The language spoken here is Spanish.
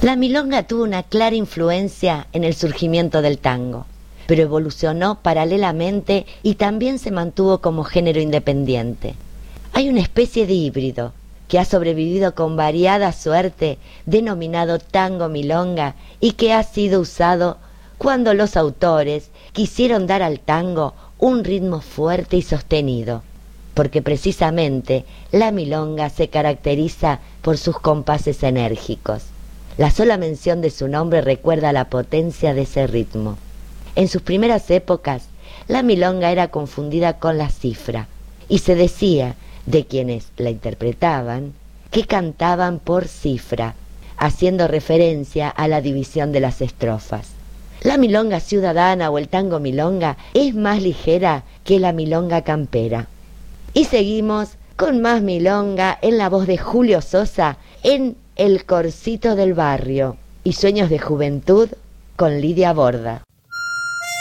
La milonga tuvo una clara influencia en el surgimiento del tango, pero evolucionó paralelamente y también se mantuvo como género independiente. Hay una especie de híbrido que ha sobrevivido con variada suerte, denominado tango milonga, y que ha sido usado cuando los autores quisieron dar al tango un ritmo fuerte y sostenido, porque precisamente la milonga se caracteriza por sus compases enérgicos. La sola mención de su nombre recuerda la potencia de ese ritmo. En sus primeras épocas, la milonga era confundida con la cifra, y se decía de quienes la interpretaban que cantaban por cifra, haciendo referencia a la división de las estrofas. La milonga ciudadana o el tango milonga es más ligera que la milonga campera. Y seguimos con más milonga en la voz de Julio Sosa en El Corcito del Barrio y Sueños de Juventud con Lidia Borda.